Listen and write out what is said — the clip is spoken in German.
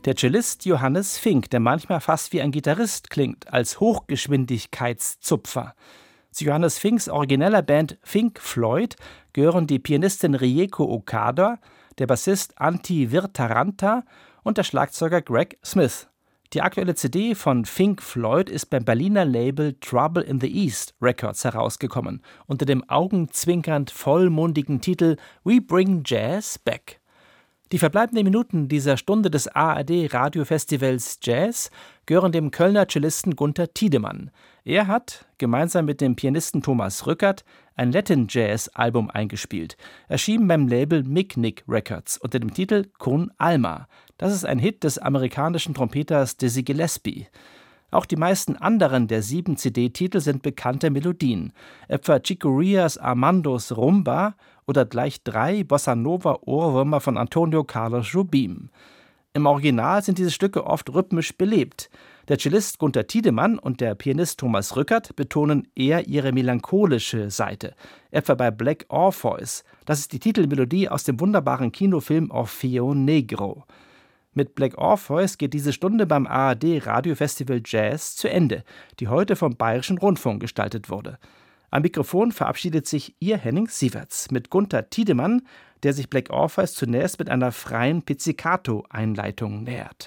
Der Cellist Johannes Fink, der manchmal fast wie ein Gitarrist klingt, als Hochgeschwindigkeitszupfer. Zu Johannes Finks origineller Band Fink Floyd gehören die Pianistin Rieko Okada, der Bassist Antti Virtaranta und der Schlagzeuger Greg Smith. Die aktuelle CD von Fink Floyd ist beim Berliner Label Trouble in the East Records herausgekommen, unter dem augenzwinkernd vollmundigen Titel We Bring Jazz Back. Die verbleibenden Minuten dieser Stunde des ARD-Radiofestivals Jazz gehören dem Kölner Cellisten Gunther Tiedemann. Er hat, gemeinsam mit dem Pianisten Thomas Rückert, ein Latin-Jazz-Album eingespielt, erschienen beim Label Mic-Nic Records unter dem Titel Con Alma. Das ist ein Hit des amerikanischen Trompeters Dizzy Gillespie. Auch die meisten anderen der 7 CD-Titel sind bekannte Melodien, etwa Chico Rias Armandos Rumba oder gleich 3 Bossa-Nova-Ohrwürmer von Antonio Carlos Jobim. Im Original sind diese Stücke oft rhythmisch belebt. Der Cellist Gunther Tiedemann und der Pianist Thomas Rückert betonen eher ihre melancholische Seite, etwa bei Black Orpheus. Das ist die Titelmelodie aus dem wunderbaren Kinofilm Orfeo Negro. Mit Black Orpheus geht diese Stunde beim ARD-Radiofestival Jazz zu Ende, die heute vom Bayerischen Rundfunk gestaltet wurde. Am Mikrofon verabschiedet sich Ihr Henning Sieverts mit Gunther Tiedemann, der sich Black Orpheus zunächst mit einer freien Pizzicato-Einleitung nähert.